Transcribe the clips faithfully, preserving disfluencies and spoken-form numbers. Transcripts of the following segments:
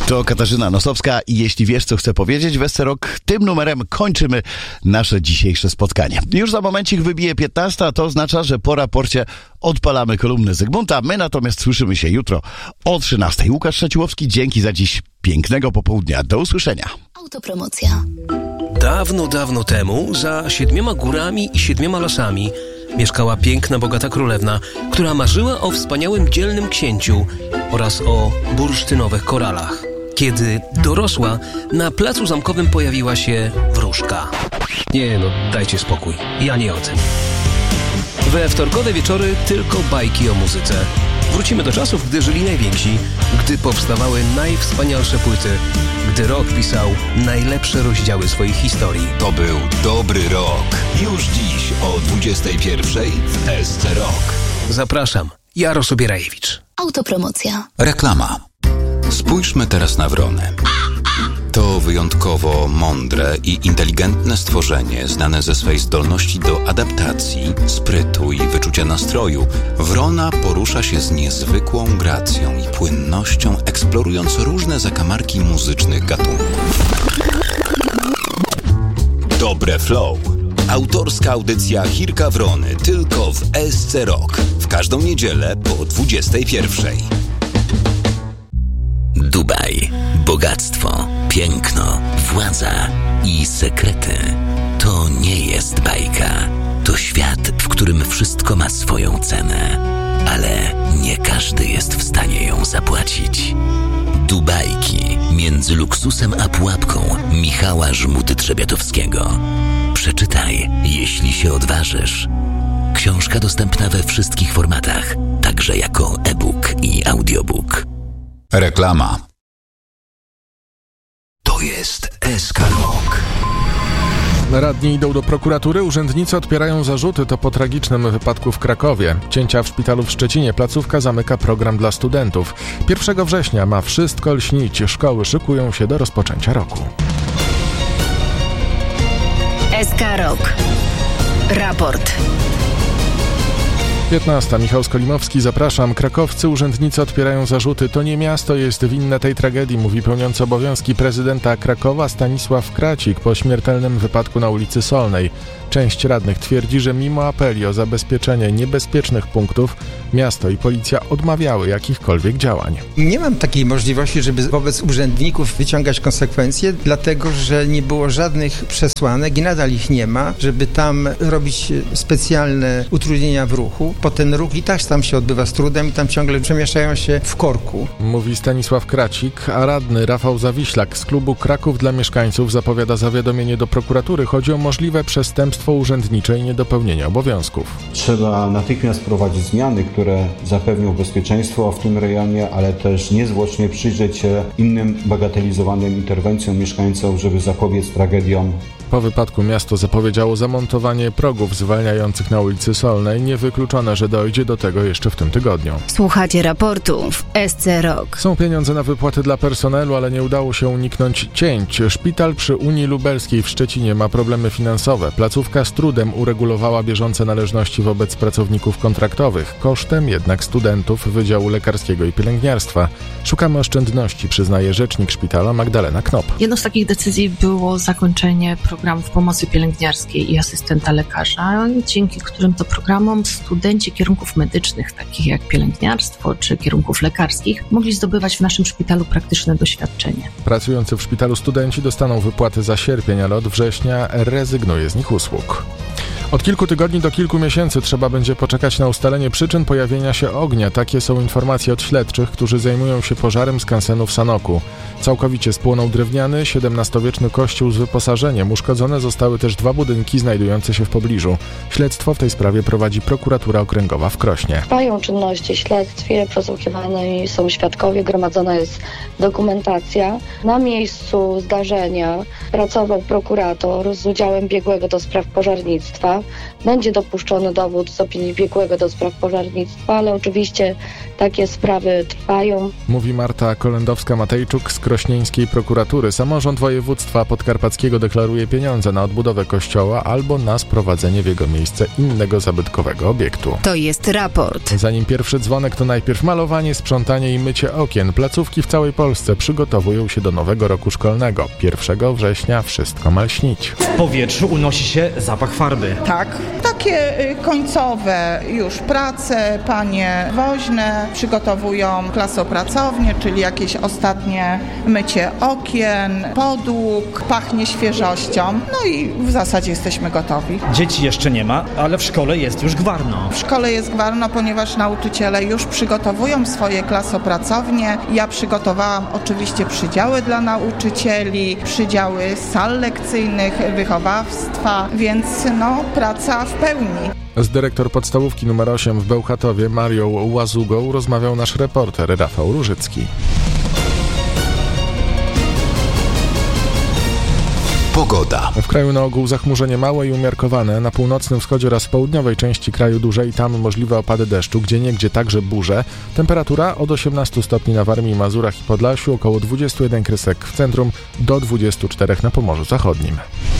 To Katarzyna Nosowska i jeśli wiesz, co chcę powiedzieć, w S C Rock tym numerem kończymy nasze dzisiejsze spotkanie. Już za momencik wybije piętnasta, a to oznacza, że po raporcie odpalamy kolumnę Zygmunta. My natomiast słyszymy się jutro o trzynastej. Łukasz Szaciłowski, dzięki za dziś. Pięknego popołudnia. Do usłyszenia. Autopromocja. Dawno, dawno temu, za siedmioma górami i siedmioma lasami, mieszkała piękna, bogata królewna, która marzyła o wspaniałym, dzielnym księciu oraz o bursztynowych koralach. Kiedy dorosła, na placu zamkowym pojawiła się wróżka. Nie no, dajcie spokój, ja nie o tym. We wtorkowe wieczory tylko bajki o muzyce. Wrócimy do czasów, gdy żyli najwięksi, gdy powstawały najwspanialsze płyty, gdy rock pisał najlepsze rozdziały swoich historii. To był dobry rok. Już dziś o dwudziestej pierwszej w S C Rock. Zapraszam, Jaro Sobierajewicz. Autopromocja. Reklama. Spójrzmy teraz na wronę. To wyjątkowo mądre i inteligentne stworzenie, znane ze swej zdolności do adaptacji, sprytu i wyczucia nastroju. Wrona porusza się z niezwykłą gracją i płynnością, eksplorując różne zakamarki muzycznych gatunków. Dobre Flow. Autorska audycja Chirka Wrony tylko w S C Rock. W każdą niedzielę po dwudziestej pierwszej. Dubaj, bogactwo, piękno, władza i sekrety. To nie jest bajka. To świat, w którym wszystko ma swoją cenę. Ale nie każdy jest w stanie ją zapłacić. Dubajki między luksusem a pułapką Michała Żmudy-Trzebiatowskiego. Przeczytaj, jeśli się odważysz. Książka dostępna we wszystkich formatach, także jako e-book i audiobook. Reklama. To jest S K Rock. Radni idą do prokuratury, urzędnicy odpierają zarzuty. To po tragicznym wypadku w Krakowie. Cięcia w szpitalu w Szczecinie. Placówka zamyka program dla studentów. pierwszego września ma wszystko lśnić. Szkoły szykują się do rozpoczęcia roku. S K Rock. Raport. piętnasta. Michał Skolimowski, zapraszam. Krakowscy urzędnicy odpierają zarzuty. To nie miasto jest winne tej tragedii, mówi pełniący obowiązki prezydenta Krakowa Stanisław Kracik po śmiertelnym wypadku na ulicy Solnej. Część radnych twierdzi, że mimo apeli o zabezpieczenie niebezpiecznych punktów, miasto i policja odmawiały jakichkolwiek działań. Nie mam takiej możliwości, żeby wobec urzędników wyciągać konsekwencje, dlatego że nie było żadnych przesłanek i nadal ich nie ma, żeby tam robić specjalne utrudnienia w ruchu. Bo ten ruch i tak tam się odbywa z trudem i tam ciągle przemieszczają się w korku. Mówi Stanisław Kracik, a radny Rafał Zawiślak z klubu Kraków dla Mieszkańców zapowiada zawiadomienie do prokuratury. Chodzi o możliwe przestępstwo urzędnicze i niedopełnienie obowiązków. Trzeba natychmiast prowadzić zmiany, które zapewnią bezpieczeństwo w tym rejonie, ale też niezwłocznie przyjrzeć się innym bagatelizowanym interwencjom mieszkańców, żeby zapobiec tragediom. Po wypadku miasto zapowiedziało zamontowanie progów zwalniających na ulicy Solnej. Niewykluczone, że dojdzie do tego jeszcze w tym tygodniu. Słuchacie raportu w S C Rock. Są pieniądze na wypłaty dla personelu, ale nie udało się uniknąć cięć. Szpital przy Unii Lubelskiej w Szczecinie ma problemy finansowe. Placówka z trudem uregulowała bieżące należności wobec pracowników kontraktowych, kosztem jednak studentów Wydziału Lekarskiego i Pielęgniarstwa. Szukamy oszczędności, przyznaje rzecznik szpitala Magdalena Knop. Jedną z takich decyzji było zakończenie programów pomocy pielęgniarskiej i asystenta lekarza, dzięki którym to programom studenci kierunków medycznych, takich jak pielęgniarstwo czy kierunków lekarskich, mogli zdobywać w naszym szpitalu praktyczne doświadczenie. Pracujący w szpitalu studenci dostaną wypłaty za sierpień, ale od września rezygnuje z nich usług. Od kilku tygodni do kilku miesięcy trzeba będzie poczekać na ustalenie przyczyn pojawienia się ognia. Takie są informacje od śledczych, którzy zajmują się pożarem skansenu w Sanoku. Całkowicie spłonął drewniany, siedemnastowieczny kościół z wyposażeniem. Uszkodzone zostały też dwa budynki znajdujące się w pobliżu. Śledztwo w tej sprawie prowadzi prokuratura okręgowa w Krośnie. Trwają czynności w śledztwie, przesłuchiwani są świadkowie, gromadzona jest dokumentacja. Na miejscu zdarzenia pracował prokurator z udziałem biegłego do spraw pożarnictwa. będzie dopuszczony dowód z opinii biegłego do spraw pożarnictwa, ale oczywiście takie sprawy trwają. Mówi Marta Kolendowska-Matejczuk z krośnieńskiej prokuratury. Samorząd województwa podkarpackiego deklaruje pieniądze na odbudowę kościoła albo na sprowadzenie w jego miejsce innego zabytkowego obiektu. To jest raport. Zanim pierwszy dzwonek, to najpierw malowanie, sprzątanie i mycie okien. Placówki w całej Polsce przygotowują się do nowego roku szkolnego. pierwszego września wszystko ma lśnić. W powietrzu unosi się zapach farby. Tak, takie końcowe już prace, panie woźne przygotowują klasopracownię, czyli jakieś ostatnie mycie okien, podłóg, pachnie świeżością. No i w zasadzie jesteśmy gotowi. Dzieci jeszcze nie ma, ale w szkole jest już gwarno. W szkole jest gwarno, ponieważ nauczyciele już przygotowują swoje klasopracownie. Ja przygotowałam oczywiście przydziały dla nauczycieli, przydziały sal lekcyjnych, wychowawstwa, więc no, praca w pełni. Z dyrektor podstawówki numer osiem w Bełchatowie Marią Łazugą rozmawiał nasz reporter Rafał Różycki. Pogoda. W kraju na ogół zachmurzenie małe i umiarkowane, na północnym wschodzie oraz w południowej części kraju duże i tam możliwe opady deszczu, gdzieniegdzie także burze. Temperatura od osiemnastu stopni na Warmii, Mazurach i Podlasiu, około dwudziestu jeden kresek w centrum, do dwudziestu czterech na Pomorzu Zachodnim.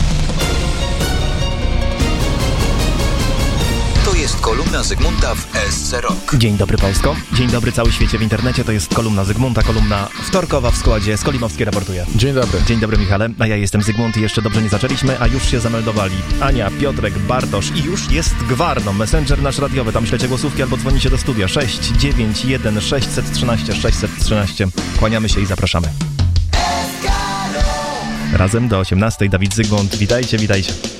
To jest kolumna Zygmunta w S C Rock. Dzień dobry Polsko, dzień dobry cały świecie w internecie, to jest kolumna Zygmunta, kolumna wtorkowa w składzie Skolimowski raportuje. Dzień dobry. Dzień dobry Michale, a ja jestem Zygmunt i jeszcze dobrze nie zaczęliśmy, a już się zameldowali Ania, Piotrek, Bartosz i już jest gwarno, messenger nasz radiowy, tam ślecie głosówki albo dzwonicie do studia sześć dziewięć jeden sześć jeden trzy sześć jeden trzy. Kłaniamy się i zapraszamy. Razem do osiemnastej Dawid Zygmunt, witajcie, witajcie.